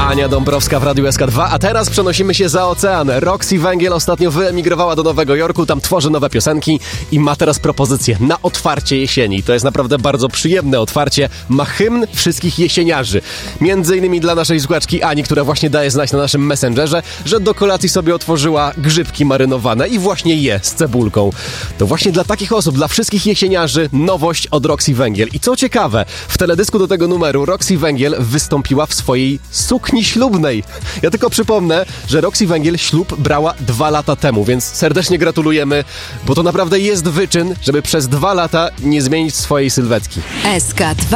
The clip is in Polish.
Ania Dąbrowska w Radiu SK2, a teraz przenosimy się za ocean. Roxy Węgiel ostatnio wyemigrowała do Nowego Jorku, tam tworzy nowe piosenki i ma teraz propozycję na otwarcie jesieni. To jest naprawdę bardzo przyjemne otwarcie. Ma hymn wszystkich jesieniarzy. Między innymi dla naszej słuchaczki Ani, która właśnie daje znać na naszym Messengerze, że do kolacji sobie otworzyła grzybki marynowane i właśnie je z cebulką. To właśnie dla takich osób, dla wszystkich jesieniarzy nowość od Roxy Węgiel. I co ciekawe, w teledysku do tego numeru Roxy Węgiel wystąpiła w swojej sukni ślubnej. Ja tylko przypomnę, że Roxy Węgiel ślub brała 2 lata temu, więc serdecznie gratulujemy, bo to naprawdę jest wyczyn, żeby przez 2 lata nie zmienić swojej sylwetki. SK2